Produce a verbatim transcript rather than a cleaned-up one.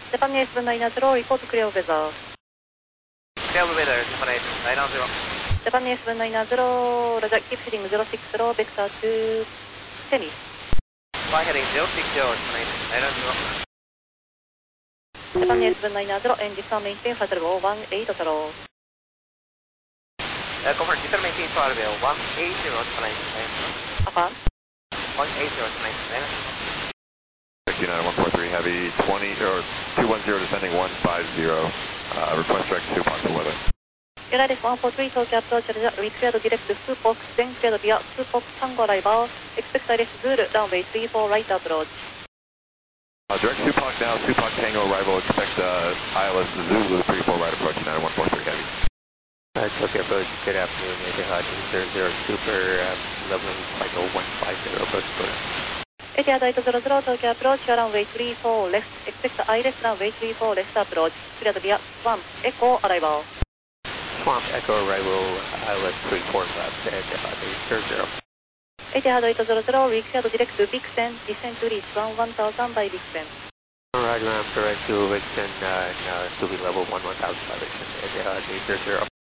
Japanese seven nine zero, report clear weather. Clear weather, Japanese nine zero. Japanese seven nine zero, Roger, keep heading zero six zero, vector to Tennis. Fly heading zero six zero, Japanese nine zero. Japanese seven nine zero, and distant maintain flight level one eight zero. Uh, confirm, distant maintain flight level one eight zero, Japanese nine zero. Affirm. one eight zero, Japanese nine zero. Q nine one four three Heavy, twenty, or two one zero descending one five zero, uh, request direct to possible weather. United one four three, Tokyo approach, we cleared direct to Supox, then cleared via Supox Tango arrival, expect direct Zulu, runway three four right approach. Uh, direct Supox now, Supox Tango arrival, expect uh, I L S Zulu three four right approach, United one four three Heavy. Uh, Tokyo approach, good afternoon, Etihad zero zero Super, um, level cycle one five zero, approach code. Etihad eight zero zero, Tokyo approach, runway three four left, expect I L S runway three four left approach, cleared via Swamp, Echo arrival. Swamp Echo arrival, I L S three four left, Etihad eight zero zero. Etihad eight zero zero, we cleared direct to Vixen, descent to reach one thousand by Vixen. Roger, I'm direct to Vixen, uh, and, uh, to be level one one thousand by Vixen, Etihad eight zero zero.